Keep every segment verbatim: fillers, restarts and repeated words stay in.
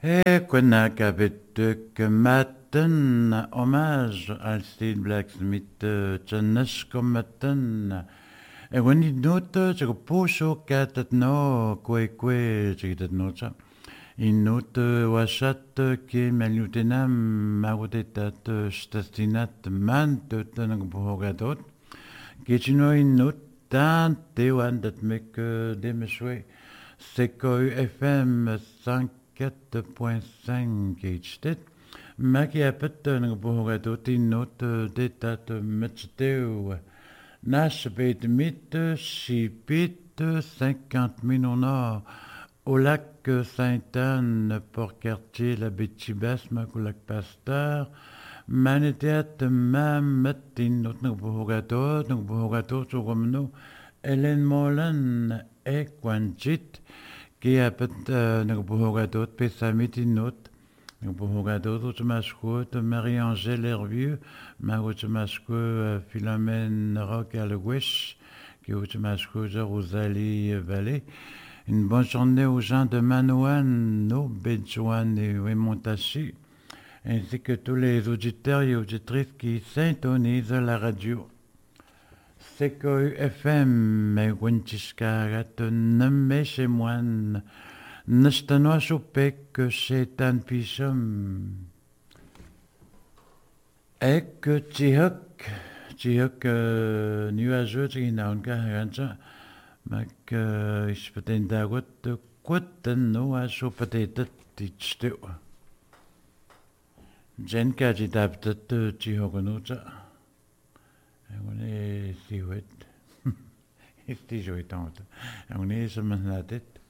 Et qu'on a que matin hommage al Steve Blacksmith Channes comme matin. Et on dit note je pocho katat no kwe kwe chitat nocha. In note washat ke melutenam magotetat stastinat man tutan bogadot. Kitchino in note tant te wan dat mek demeshwe. C'est que F M cinquante-quatre point cinq H-Tet, ma qui a peut-être un bourreau tinot d'état metsteu. Nash bet mit chipit cinquante mille nord au lac Sainte-Anne, Port-Cartier, la Bétibas, ma lac Pasteur. Maneteat ma matin not no bourreau, no bourreau, so comme Hélène Molan et Quanchit, qui a peut-être nagbohogadot, pesamitinot, nagbohogadot, automasco, Marie-Angèle Hervieux, ma automasco, Philomène Rock à l'ouest, qui automasco, Rosalie Vallée. Une bonne journée aux gens de Manouane, No, Béjouane et Wemontachi, ainsi que tous les auditeurs et auditrices qui syntonisent la radio. C'est que F M, mais Winchiskarat, nommé chez moi, n'estanois chopé que chez Tan Pichum. Et que Tihok, Tihok, nuageux, qui n'a un caractère, mais que je peux t'indagot, quoi t'en no à choper de tichtu. Jen Kajitapta, Tihokonucha. On est si vite. C'est joué tant. On est sur ma tête.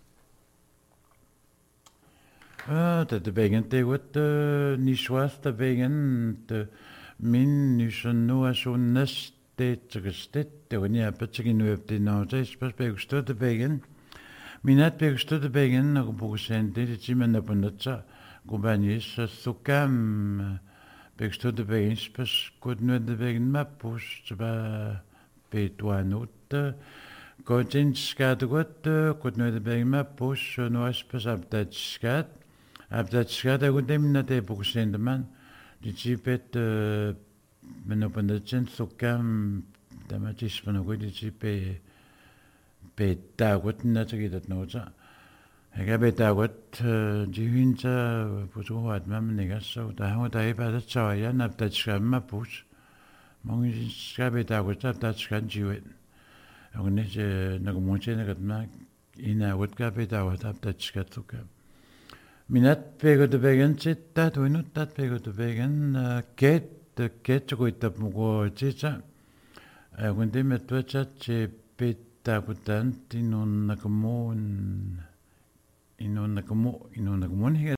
Ah, t'as de bégan, t'es what, ni choix, t'as bégan, min, nu son no à son nest, t'es resté, t'es venu à petit qui nous a petit non, je sais pas, bégan, t'as de bégan. Minat bégan, t'as de bégan, n'a pas senti, t'es même n'a pas notre ça, goubanis, sokam. Bekstod de begen, pas kod nu de begen ma push, ba petwa not. Kodin skat got, kod nu de begen ma push, no as pas abdat skat. Abdat skat, a dem na te buksend man. Di chipet men op de chen sokam, da ma tis van a di chipe peta got na te dat no cha. Ik heb het ook die hunza puso wat mam negaso da ho da iba da chaya na da chama ma pus mong is skabe da ook da da skan jiwet ook net na gomonche na gatma ina wat ka be da wat da skat suka minat pego de vegan chit da to no da pego de vegan ket ket ko itap mo chicha ook de met to chat che peta kutan tinon na komon inonna como inonna como higa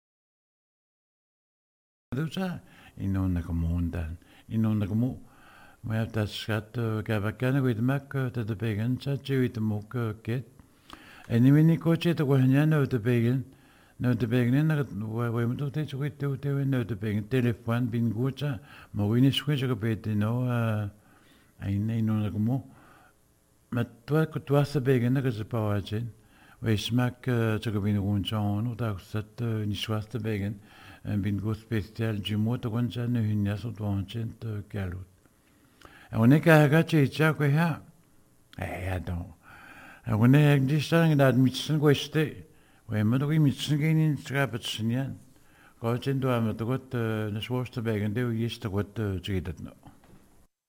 dusa inonna como undan inonna como ma ta skat gavakana with mak ta de began cha chewit mok ket eni mini coche to wahnya no de began no de began na wa wa mo te chewit te te no de began telefon bin gucha mo wini skwje ko bete no ai nei inonna como ma toi ko toi sa began na ke pa wachen. Wees maak toch bin rondjan of dat zat niet zwarte begen en bin go speciaal jimo to gonja ne hinya so to ancient galut. En wanneer ik ga je iets ook ja. Eh ja dan. En wanneer ik die staan dat mitsen go ste. We moet ook mitsen geen in schrapen snien. Ga je doen met dat ne zwarte begen de is te wat je dat nou.